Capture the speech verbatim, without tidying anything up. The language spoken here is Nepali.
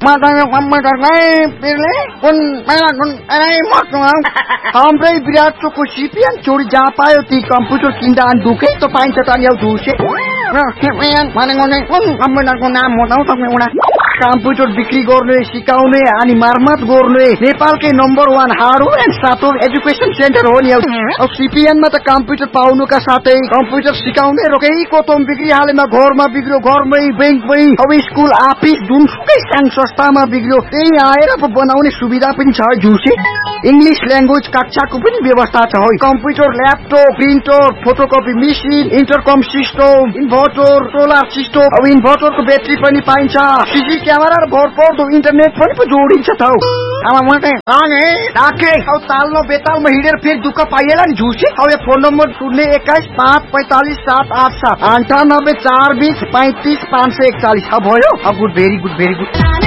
matanya komputer kayak pilih pun malah pun ini maknum hampir berat cukup sipian curi japa yo di komputer kindaan duke to pain cetan yo duse nah kemudian mana ngone pun komputer ko naam ho tahu तपाईं उडा कम्प्युटर बिक्री गर्ने सिकाउने अनि मर्मत गर्ने नेपालकै number one hardware and software education centre हो नि अब सीपीएन मा त कम्प्युटर पाउनुका साथै कम्प्युटर सिकाउने रोकेको तोम बिक्री हालेमा घरमा बिग्रियो घरमै बैंकमै अब स्कुल अफिस जुनसुकै संघ संस्थामा बिग्रियो त्यही आएर पो बनाउने सुविधा पनि छ जुसे इंग्लिश ल्याङ्ग्वेज कक्षाको पनि व्यवस्था छ है computer laptop printer photocopy machine इन्टरकम system inverter solar system अब इन्भर्टरको ब्याट्री पनि पाइन्छ सीसी क्यामेरा र भरपर्दो इन्टरनेट पनि पो जोडिन्छ त आमा मकै आगे राखे औ तालमा बेतालमा हिडेर फेरि दुःख पाइएला नि झुसी अब यो फोन नम्बर शून्य एक्काइस पाँच पैंतालीस सात आठ सात अन्ठानब्बे चार बीस पैंतीस पाँच सौ एकचालीस अब भयो अब good very good very good